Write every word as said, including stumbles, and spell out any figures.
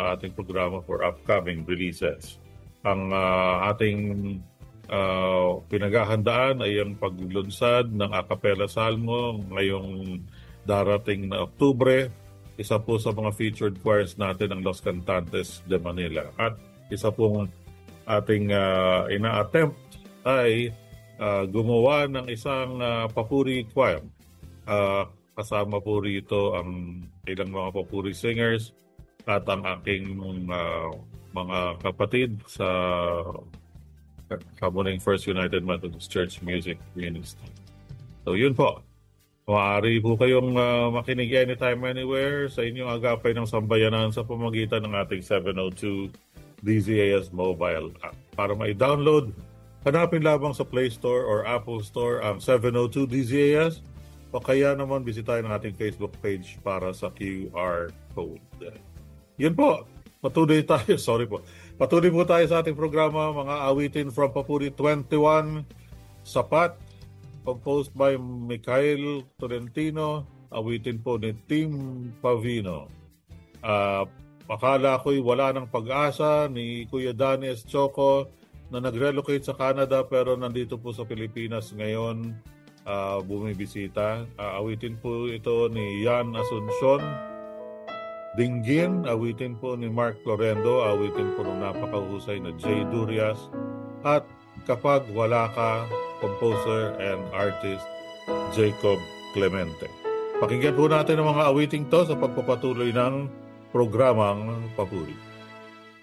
sa ating programa for upcoming releases. Ang uh, ating uh, pinaghahandaan ay ang paglunsad ng a cappella salmo ngayong darating na Oktubre. Isa po sa mga featured choirs natin ang Los Cantantes de Manila. At isa pong ating uh, ina-attempt ay uh, gumawa ng isang uh, papuri choir. Uh, kasama po rito ang ilang mga papuri singers at ang aking uh, mga kapatid sa Kamuning First United Methodist Church Music Ministry. So yun po. Maaari po kayong uh, makinig anytime, anywhere sa inyong agapay ng sambayanan sa pamagitan ng ating seven oh two D Z A S mobile app. Para ma-download, hanapin lamang sa Play Store or Apple Store ang seven oh two D Z A S o kaya naman bisitahin ang ating Facebook page para sa Q R code. Yun po, patuloy tayo, sorry po. Patuloy po tayo sa ating programa, mga awitin from Papuri twenty-one, Sapat, composed by Mikhail Tolentino, awitin po ni Tim Pavino. Uh, akala ko'y wala ng pag-asa ni Kuya Danny S. Choco na nag-relocate sa Canada pero nandito po sa Pilipinas ngayon. Uh, bumibisita. Uh, awitin po ito ni Yan Asuncion. Dinggin, awitin po ni Mark Florendo, awitin po ng napakahusay na Jay Durias. At Kapag Wala Ka, composer and artist Jacob Clemente. Pakinggan po natin ang mga awiting to sa pagpapatuloy ng programang Papuri.